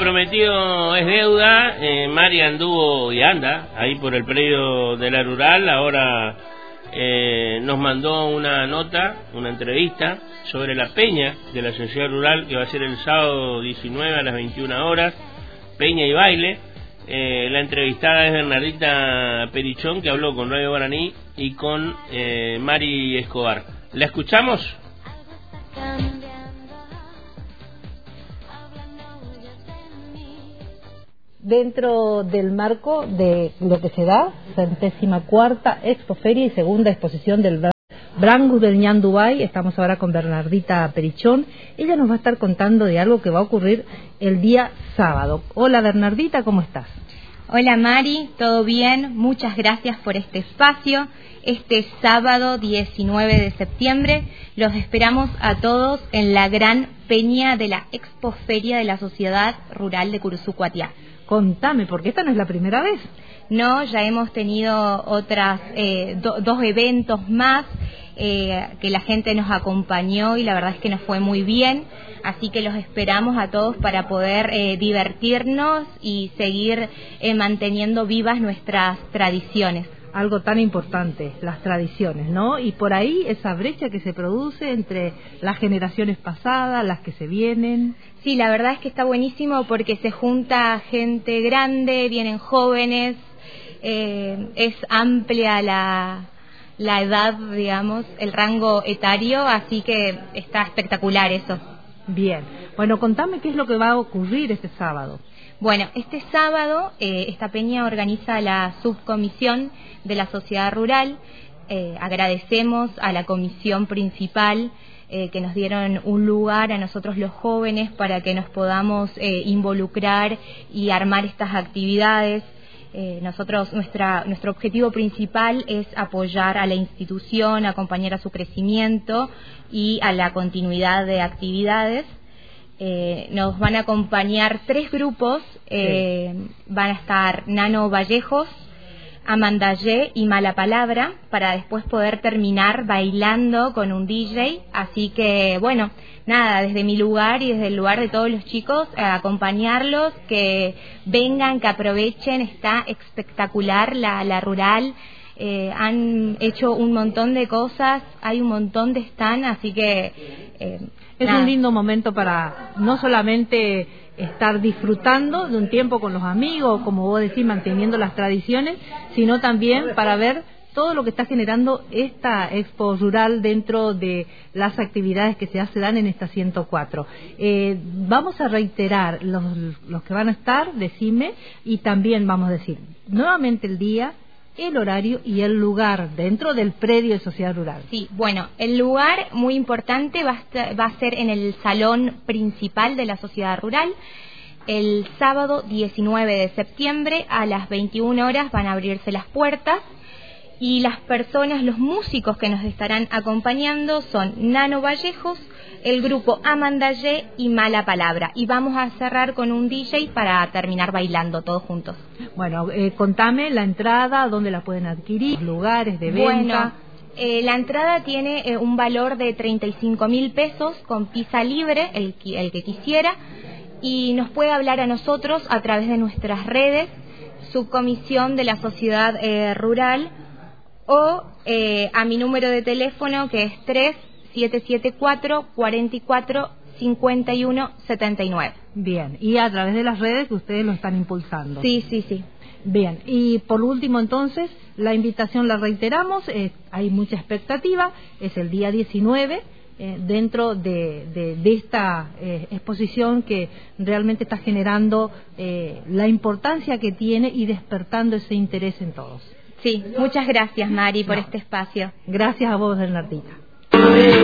prometido es deuda. Mari anduvo y anda ahí por el predio de la Rural. Ahora nos mandó una nota, una entrevista sobre la peña de la Sociedad Rural, que va a ser el sábado 19 a las 21 horas, peña y baile. La entrevistada es Bernardita Perichón, que habló con Radio Guaraní y con Mari Escobar. ¿La escuchamos? Dentro del marco de lo que se da, 74ª Expoferia y segunda exposición del Brangus del Ñandubay, estamos ahora con Bernardita Perichón. Ella nos va a estar contando de algo que va a ocurrir el día sábado. Hola Bernardita, ¿cómo estás? Hola Mari, ¿todo bien? Muchas gracias por este espacio. Este sábado 19 de septiembre los esperamos a todos en la gran peña de la Expoferia de la Sociedad Rural de Curuzucuatiá. Contame, porque esta no es la primera vez. No, ya hemos tenido otras dos eventos más que la gente nos acompañó y la verdad es que nos fue muy bien, así que los esperamos a todos para poder divertirnos y seguir manteniendo vivas nuestras tradiciones. Algo tan importante, las tradiciones, ¿no? Y por ahí esa brecha que se produce entre las generaciones pasadas, las que se vienen. Sí, la verdad es que está buenísimo porque se junta gente grande, vienen jóvenes, es amplia la edad, digamos, el rango etario, así que está espectacular eso. Bien, bueno, contame qué es lo que va a ocurrir este sábado. Bueno, este sábado esta peña organiza la subcomisión de la Sociedad Rural. Agradecemos a la comisión principal que nos dieron un lugar a nosotros los jóvenes para que nos podamos involucrar y armar estas actividades. Nuestro objetivo principal es apoyar a la institución, acompañar a su crecimiento y a la continuidad de actividades. Nos van a acompañar 3 grupos, van a estar Nano Vallejos, Amandayé y Mala Palabra, para después poder terminar bailando con un DJ. Así que bueno, nada, desde mi lugar y desde el lugar de todos los chicos, acompañarlos, que vengan, que aprovechen, está espectacular la Rural. Han hecho un montón de cosas, hay un montón de stand, así que es un lindo momento para no solamente estar disfrutando de un tiempo con los amigos, como vos decís, manteniendo las tradiciones, sino también para ver todo lo que está generando esta Expo Rural dentro de las actividades que se dan en esta 104. Vamos a reiterar los que van a estar, decime, y también vamos a decir nuevamente el día, el horario y el lugar dentro del predio de Sociedad Rural. Sí, bueno, el lugar muy importante va a ser en el salón principal de la Sociedad Rural. El sábado 19 de septiembre a las 21 horas van a abrirse las puertas y las personas, los músicos que nos estarán acompañando son Nano Vallejos, el grupo Amandayé y Mala Palabra. Y vamos a cerrar con un DJ para terminar bailando todos juntos. Bueno, contame la entrada, dónde la pueden adquirir, lugares de venta. Bueno, la entrada tiene un valor de 35.000 pesos con pisa libre, el que quisiera, y nos puede hablar a nosotros a través de nuestras redes, subcomisión de la Sociedad Rural, o a mi número de teléfono, que es 3774-445179. Bien, y a través de las redes que ustedes lo están impulsando. Sí. Bien, y por último entonces, la invitación la reiteramos, hay mucha expectativa, es el día 19, dentro de esta exposición que realmente está generando la importancia que tiene y despertando ese interés en todos. Sí, muchas gracias Mari por este espacio. Gracias a vos, Bernardita.